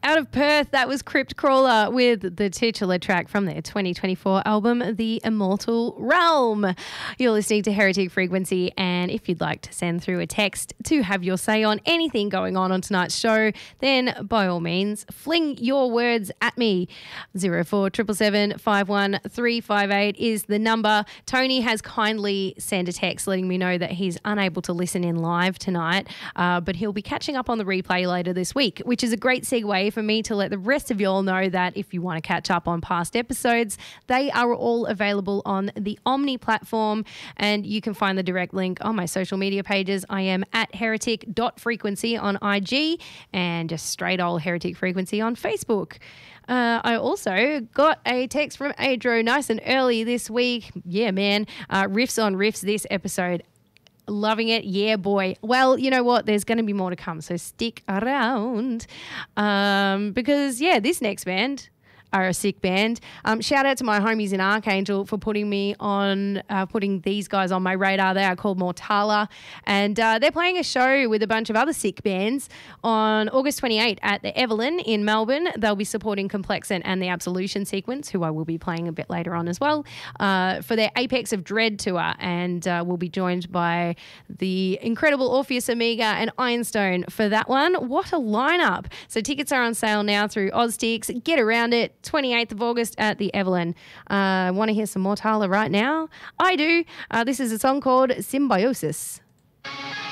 out of Perth, that was Crypt Crawler with the titular track from their 2024 album, The Immortal Realm. You're listening to Heretic Frequency, and if you'd like to send through a text to have your say on anything going on tonight's show, then by all means, fling your words at me. 0477 51358 is the number. Tony has kindly sent a text letting me know that he's unable to listen in live tonight, but he'll be catching up on the replay later this week, which is a great segue for me to let the rest of you all know that if you want to catch up on past episodes, they are all available on the Omni platform, and you can find the direct link on my social media pages. I am at heretic.frequency on IG and just straight old Heretic Frequency on Facebook. I also got a text from Adro nice and early this week. Yeah, man. Riffs on riffs this episode. Loving it. Yeah, boy. Well, you know what? There's going to be more to come, so stick around. Because, yeah, this next band are a sick band. Shout out to my homies in Archangel for putting these guys on my radar. They are called Mortala, and they're playing a show with a bunch of other sick bands on August 28 at the Evelyn in Melbourne. They'll be supporting Complexant and the Absolution Sequence, who I will be playing a bit later on as well, for their Apex of Dread tour, and we'll be joined by the incredible Orpheus Amiga and Ironstone for that one. What a lineup. So tickets are on sale now through Oztix. Get around it. 28th of August at the Evelyn. Want to hear some Mortala right now? I do. This is a song called Symbiosis.